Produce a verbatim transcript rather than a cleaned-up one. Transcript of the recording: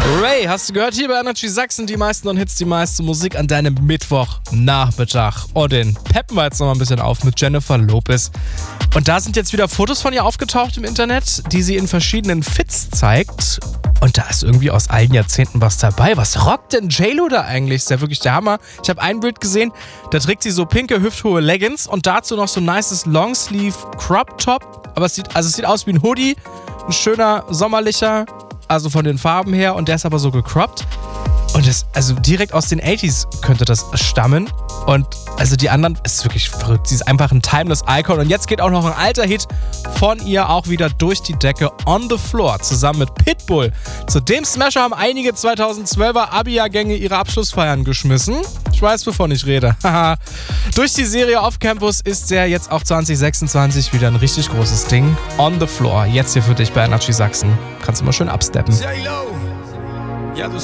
Ray, hast du gehört, hier bei Energy Sachsen, die meisten und Hits, die meiste Musik an deinem Mittwochnachmittag. Und den peppen wir jetzt noch mal ein bisschen auf mit Jennifer Lopez. Und da sind jetzt wieder Fotos von ihr aufgetaucht im Internet, die sie in verschiedenen Fits zeigt. Und da ist irgendwie aus allen Jahrzehnten was dabei. Was rockt denn J-Lo da eigentlich? Ist ja wirklich der Hammer. Ich habe ein Bild gesehen, da trägt sie so pinke, hüfthohe Leggings und dazu noch so ein nices Longsleeve Crop Top. Aber es sieht, also es sieht aus wie ein Hoodie, ein schöner, sommerlicher, also von den Farben her, und der ist aber so gecroppt. Und das, also direkt aus den achtziger könnte das stammen. Und also die anderen, ist wirklich verrückt. Sie ist einfach ein timeless Icon. Und jetzt geht auch noch ein alter Hit von ihr auch wieder durch die Decke, On the Floor, zusammen mit Pitbull. Zu dem Smasher haben einige zweitausendzwölfer Abi-Jahrgänge ihre Abschlussfeiern geschmissen. Ich weiß, wovon ich rede. Durch die Serie Off Campus ist der jetzt auch zwanzig sechsundzwanzig wieder ein richtig großes Ding. On the Floor, jetzt hier für dich bei Energy Sachsen. Kannst du mal schön absteppen. Ja, du